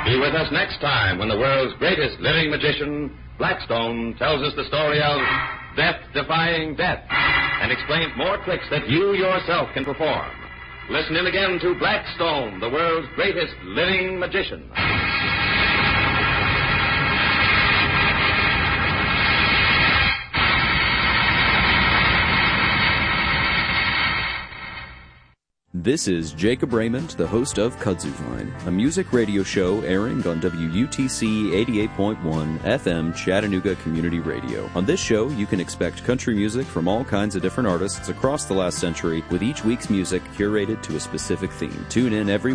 Be with us next time when the world's greatest living magician, Blackstone, tells us the story of death-defying death and explains more tricks that you yourself can perform. Listen in again to Blackstone, the world's greatest living magician. This is Jacob Raymond, the host of Kudzu Vine, a music radio show airing on WUTC 88.1 FM Chattanooga Community Radio. On this show, you can expect country music from all kinds of different artists across the last century, with each week's music curated to a specific theme. Tune in every